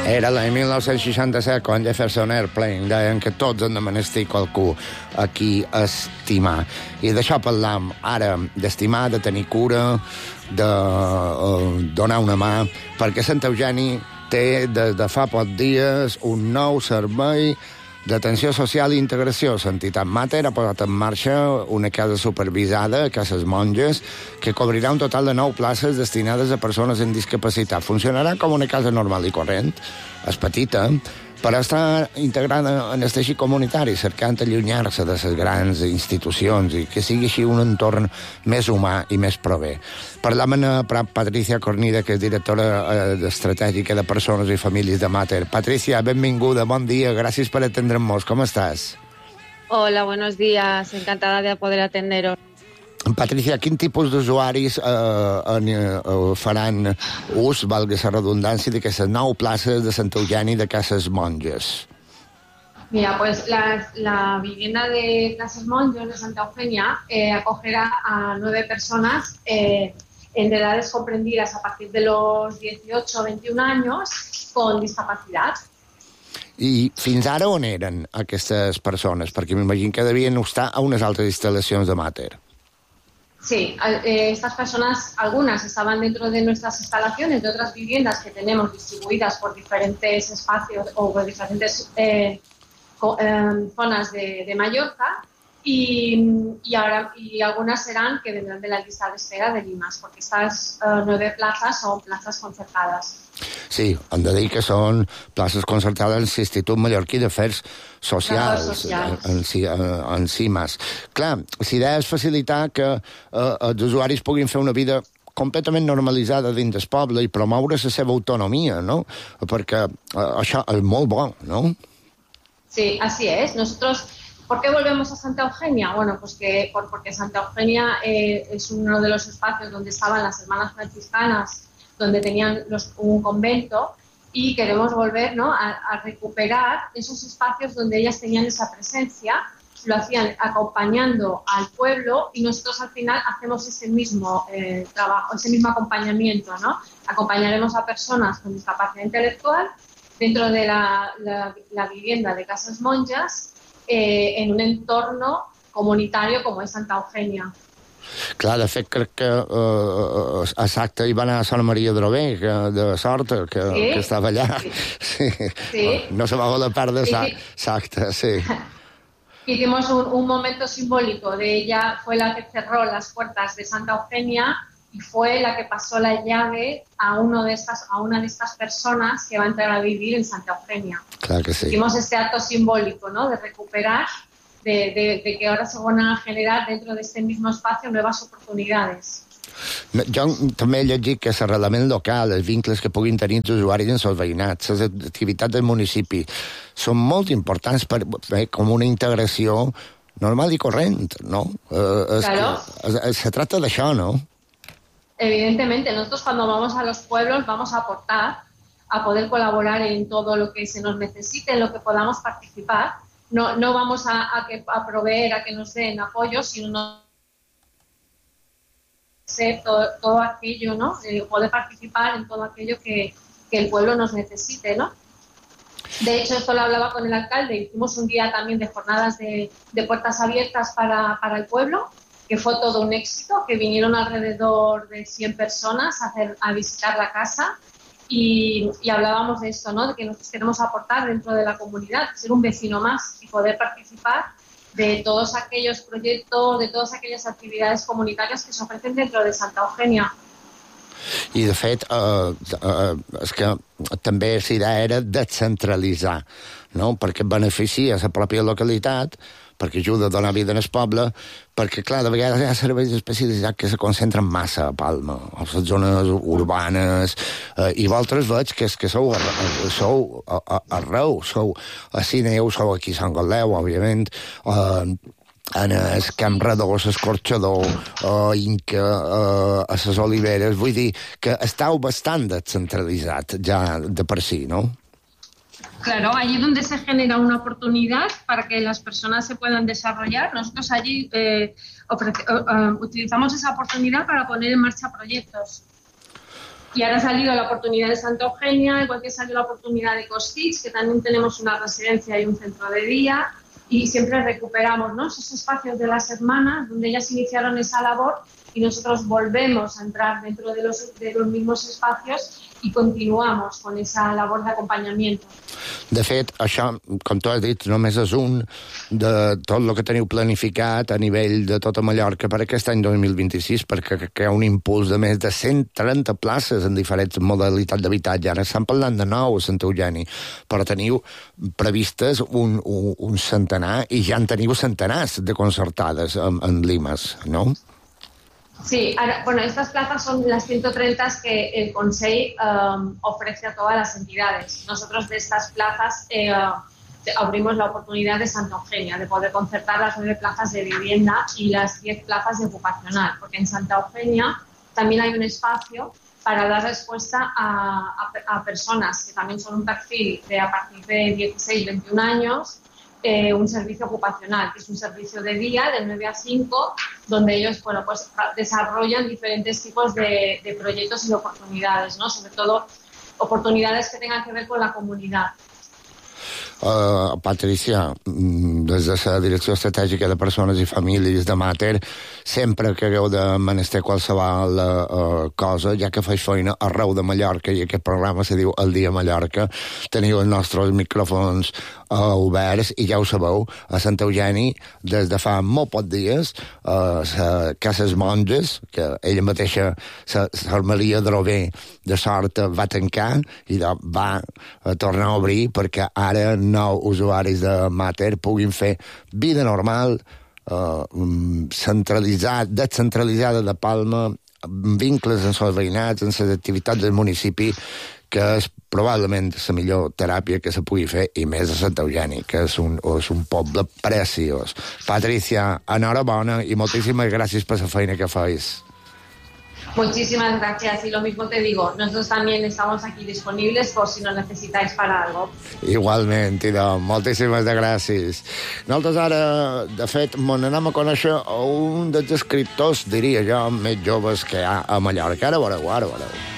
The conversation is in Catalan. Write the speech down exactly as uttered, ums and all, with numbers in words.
Era l'any mil nou-cents seixanta-set, quan Jefferson Airplane deien que tots han de menester qualcú a qui estimar. I d'això parlam ara, d'estimar, de tenir cura, de uh, donar una mà, perquè Sant Eugeni té des de fa pocs dies un nou servei d'atenció social i integració. L'entitat Mater ha posat en marxa una casa supervisada, Cases Monges, que cobrirà un total de nou places destinades a persones amb discapacitat. Funcionarà com una casa normal i corrent, és petita, però està integrada en el teixit comunitari, cercant allunyar-se de les grans institucions i que sigui així un entorn més humà i més prover. Parlam amb Patricia Cornida, que és directora estratègica de Persones i Famílies de Mater. Patricia, benvinguda, bon dia, gràcies per atendre'ns. Com estàs? Hola, buenos días, encantada de poder atenderos. Patricia, quin tipus d'usuaris eh, eh, faran ús, valga la redundància, d'aquestes nou places de Sant Eugeni de Cases Monges? Mira, pues la, la vivienda de Cases Monges de Santa Eugenia eh, acogerá a nueve personas eh, en edades comprendidas a partir de los dieciocho a veintiún años con discapacidad. I fins ara on eren aquestes persones? Perquè m'imagino que devien estar a unes altres instal·lacions de Mater. Sí, eh, estas personas, algunas estaban dentro de nuestras instalaciones, de otras viviendas que tenemos distribuidas por diferentes espacios o por diferentes eh, co, eh, zonas de, de Mallorca y, y, ahora, y algunas serán que vendrán de la lista de espera de Limas, porque estas eh, nueve plazas son plazas concertadas. Sí, hem de dir que són places concertades en l'Institut Mallorquí d'Afers Socials, socials. En, en, en CIMAS. Clar, l'idea és facilitar que eh, els usuaris puguin fer una vida completament normalitzada dins del poble i promoure la seva autonomia, no? Perquè eh, això és molt bo, no? Sí, así es. Nosotros, ¿por qué volvemos a Santa Eugenia? Bueno, pues que por, porque Santa Eugenia eh, es uno de los espacios donde estaban las hermanas franciscanas, donde tenían los, un convento, y queremos volver, ¿no?, a, a recuperar esos espacios donde ellas tenían esa presencia, lo hacían acompañando al pueblo y nosotros al final hacemos ese mismo eh, trabajo, ese mismo acompañamiento, ¿no? Acompañaremos a personas con discapacidad intelectual dentro de la, la, la vivienda de Cases Monges eh, en un entorno comunitario como es Santa Eugenia. Clar, de fet, crec que uh, a Sacte hi va anar a Santa Maria d'Orobé, de sort, que, sí, que estava allà. Sí. Sí. Sí. No se va a la part de Sa sí. Sacte, sí. Hicimos un, un momento simbólico de ella, fue la que cerró las puertas de Santa Eugenia y fue la que pasó la llave a, uno de estas, a una de estas personas que va a entrar a vivir en Santa Eugenia. Clar que sí. Hicimos este acto simbólico, ¿no?, de recuperar, De, de, de que ahora se van a generar dentro de este mismo espacio nuevas oportunidades. Jo també he llegit que l'arrelament local, els vincles que puguin tenir els usuaris en els veïnats, les activitats del municipi, són molt importants per, eh, com una integració normal i corrent, ¿no? Eh, es, claro. Es, es, se trata d'això, ¿no? Evidentemente, nosotros cuando vamos a los pueblos vamos a aportar, a poder colaborar en todo lo que se nos necesite, en lo que podamos participar. No, no vamos a, a, que, a proveer, a que nos den apoyo, sino no ser todo, todo aquello, ¿no? Eh, poder participar en todo aquello que, que el pueblo nos necesite, ¿no? De hecho, esto lo hablaba con el alcalde, hicimos un día también de jornadas de, de puertas abiertas para, para el pueblo, que fue todo un éxito, que vinieron alrededor de cien personas a, hacer, a visitar la casa. Y, y hablábamos de esto, ¿no?, de que nosotros queremos aportar dentro de la comunidad, ser un vecino más y poder participar de todos aquellos proyectos, de todas aquellas actividades comunitarias que se ofrecen dentro de Santa Eugenia. I, de fet, eh, eh, és que també la idea era descentralitzar, no?, perquè beneficia la pròpia localitat, perquè ajuda a donar vida en el poble, perquè, clar, de vegades hi ha serveis especialitzats que se concentren massa a Palma, a les zones urbanes, eh, i vosaltres veig que, que sou, sou arreu, sou a Sineu, sou aquí a Sant Galeu, òbviament, eh, en el Camp Redós, Escorxador, eh, Inca, eh, a les Oliveres, vull dir que estàu bastant descentralitzat ja de per si, no? Claro, allí donde se genera una oportunidad para que las personas se puedan desarrollar, nosotros allí eh, ofrece, uh, uh, utilizamos esa oportunidad para poner en marcha proyectos. Y ahora ha salido la oportunidad de Santa Eugenia, igual que salió la oportunidad de Costitx, que también tenemos una residencia y un centro de día, y siempre recuperamos, ¿no?, esos espacios de las hermanas donde ellas iniciaron esa labor y nosotros volvemos a entrar dentro de los, de los mismos espacios i continuamos con esa labor d'acompanyament. De fet, això, com tu has dit, només és un de tot el que teniu planificat a nivell de tota Mallorca per aquest any dos mil vint-i-sis, perquè hi ha un impuls de més de cent trenta places en diferents modalitats d'habitatge. Ara estan parlant de nou a Sant Eugeni, però teniu previstes un, un, un centenar i ja en teniu centenars de concertades en, en Limes, no? Sí, ahora, bueno, estas plazas son las ciento treinta que el Consell um, ofrece a todas las entidades. Nosotros de estas plazas eh, abrimos la oportunidad de Santa Eugenia, de poder concertar las nueve plazas de vivienda y las diez plazas de ocupacional, porque en Santa Eugenia también hay un espacio para dar respuesta a, a, a personas que también son un perfil de a partir de dieciséis, veintiún años, Eh, un servicio ocupacional, que es un servicio de día de nueve a cinco, donde ellos, bueno, pues desarrollan diferentes tipos de, de proyectos y de oportunidades, ¿no? Sobre todo oportunidades que tengan que ver con la comunidad. Uh, Patricia, des de la Direcció Estratègica de Persones i Famílies de Mater, sempre que hagueu de menester qualsevol uh, cosa, ja que faig feina arreu de Mallorca, i aquest programa se diu El Dia Mallorca, teniu els nostres micròfons uh, oberts, i ja ho sabeu, a Sant Eugeni, des de fa molt pocs dies, uh, la Cases Monges, que ella mateixa, la Maria Drover, de sort va tancar, i va uh, tornar a obrir, perquè ara nou usuaris de Mater puguin fer vida normal, eh, centralitzada, descentralitzada de Palma, vincles amb els veïnats, amb les activitats del municipi, que és probablement la millor teràpia que se pugui fer, i més a Sant Eugeni, que és un, és un poble preciós. Patricia, enhorabona i moltíssimes gràcies per la feina que feis. Muchísimas gracias y lo mismo te digo, nosotros también estamos aquí disponibles por si nos necesitáis para algo. Igualment, Idò, moltíssimes de gràcies. Nosaltres ara, de fet, m'on anem a conèixer un dels escriptors, diria jo, més joves que hi ha a Mallorca. Ara veureu, ara veureu.